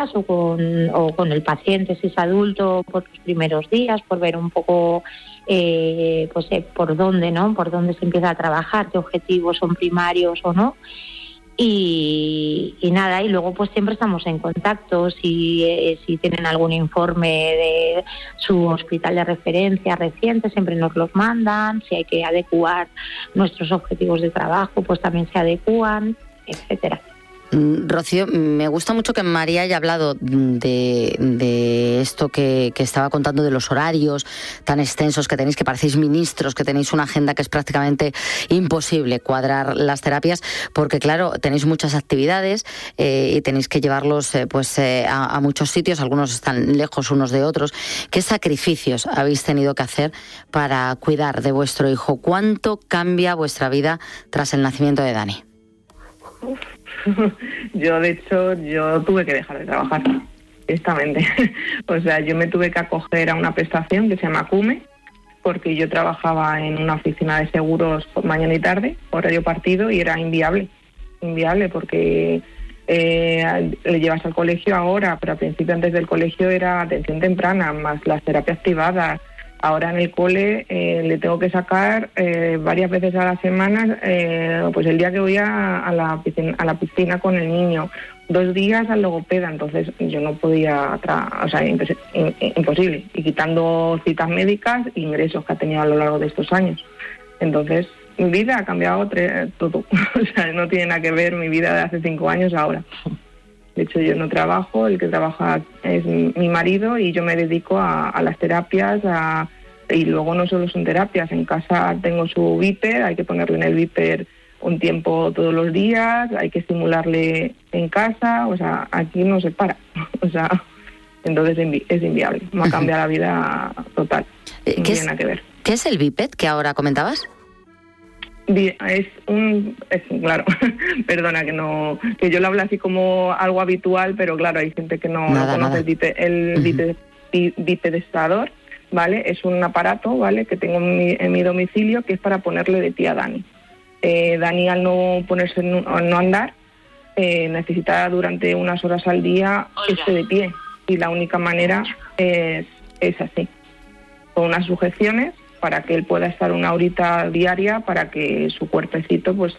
días o con el paciente si es adulto por los primeros días, por ver un poco por dónde, ¿no? Por dónde se empieza a trabajar, qué objetivos son primarios o no. Y nada, y luego pues siempre estamos en contacto si tienen algún informe de su hospital de referencia reciente, siempre nos los mandan, si hay que adecuar nuestros objetivos de trabajo pues también se adecúan, etcétera. Rocío, me gusta mucho que María haya hablado de esto que estaba contando, de los horarios tan extensos que tenéis, que parecéis ministros, que tenéis una agenda que es prácticamente imposible cuadrar las terapias, porque claro, tenéis muchas actividades y tenéis que llevarlos a muchos sitios, algunos están lejos unos de otros. ¿Qué sacrificios habéis tenido que hacer para cuidar de vuestro hijo? ¿Cuánto cambia vuestra vida tras el nacimiento de Dani? Yo, de hecho, tuve que dejar de trabajar, directamente. O sea, yo me tuve que acoger a una prestación que se llama CUME, porque yo trabajaba en una oficina de seguros mañana y tarde, horario partido, y era inviable porque le llevas al colegio ahora, pero al principio antes del colegio era atención temprana, más las terapias activadas. Ahora en el cole le tengo que sacar varias veces a la semana, pues el día que voy a la piscina con el niño, 2 días al logopeda, entonces yo no podía, imposible, y quitando citas médicas e ingresos que ha tenido a lo largo de estos años. Entonces mi vida ha cambiado todo, o sea, no tiene nada que ver mi vida de hace 5 años ahora. De hecho, yo no trabajo, el que trabaja es mi marido y yo me dedico a las terapias, y luego no solo son terapias, en casa tengo su Viper, hay que ponerle en el Viper un tiempo todos los días, hay que estimularle en casa, o sea, aquí no se para, o sea, entonces es inviable, me ha cambiado la vida total, no tiene nada que ver. ¿Qué es el Viper que ahora comentabas? Claro, perdona que yo lo hablo así como algo habitual, pero claro, hay gente que no conoce el bipedestador, ¿vale? Es un aparato, ¿vale?, que tengo en mi domicilio, que es para ponerle de pie a Dani. Dani, al no andar, necesita durante unas horas al día esté de pie, y la única manera es así, con unas sujeciones, para que él pueda estar 1 horita diaria, para que su cuerpecito pues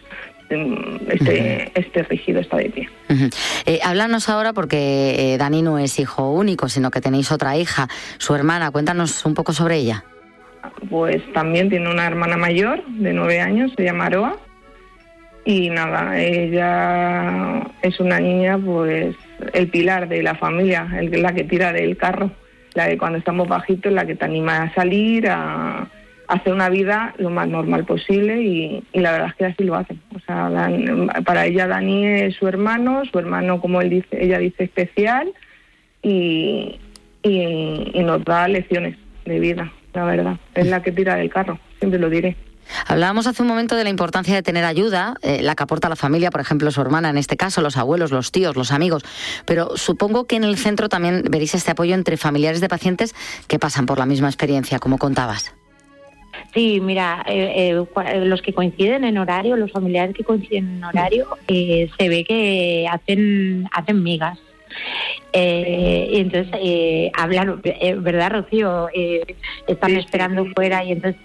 esté rígido, está de pie. Háblanos ahora, porque Dani no es hijo único, sino que tenéis otra hija, su hermana. Cuéntanos un poco sobre ella. Pues también tiene una hermana mayor de 9 años, se llama Aroa, y nada, ella es una niña, pues el pilar de la familia, la que tira del carro, la que cuando estamos bajitos, la que te anima a salir, a hacer una vida lo más normal posible, y la verdad es que así lo hace. O sea, para ella Dani es su hermano, como ella dice, especial, y nos da lecciones de vida, la verdad. Es la que tira del carro, siempre lo diré. Hablábamos hace un momento de la importancia de tener ayuda, la que aporta la familia, por ejemplo, su hermana, en este caso, los abuelos, los tíos, los amigos, pero supongo que en el centro también veréis este apoyo entre familiares de pacientes que pasan por la misma experiencia, como contabas. Sí, mira, los que coinciden en horario, los familiares que coinciden en horario, se ve que hacen migas. Y entonces hablan, ¿verdad, Rocío? Están esperando fuera, y entonces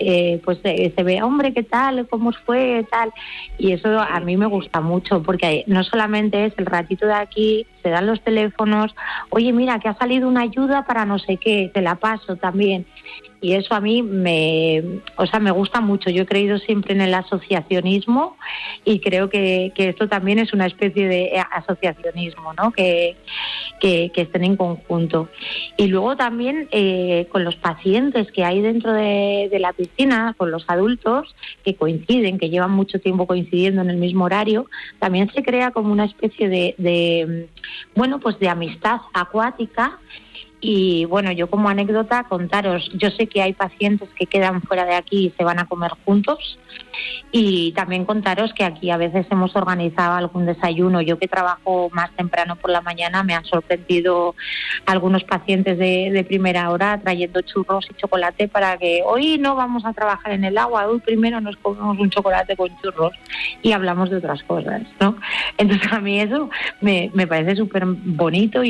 se ve, hombre, ¿qué tal? ¿Cómo fue? Tal. Y eso a mí me gusta mucho, porque no solamente es el ratito de aquí, se dan los teléfonos, oye, mira, que ha salido una ayuda para no sé qué, te la paso también. Y eso a mí me gusta mucho. Yo he creído siempre en el asociacionismo, y creo que esto también es una especie de asociacionismo, ¿no? Que estén en conjunto. Y luego también con los pacientes que hay dentro de la piscina, con los adultos que coinciden, que llevan mucho tiempo coincidiendo en el mismo horario, también se crea como una especie de amistad acuática. Y bueno, yo como anécdota contaros, yo sé que hay pacientes que quedan fuera de aquí y se van a comer juntos, y también contaros que aquí a veces hemos organizado algún desayuno. Yo que trabajo más temprano por la mañana, me han sorprendido algunos pacientes de primera hora trayendo churros y chocolate para que hoy no vamos a trabajar en el agua, hoy primero nos comemos un chocolate con churros y hablamos de otras cosas, ¿no? Entonces a mí eso me parece súper bonito.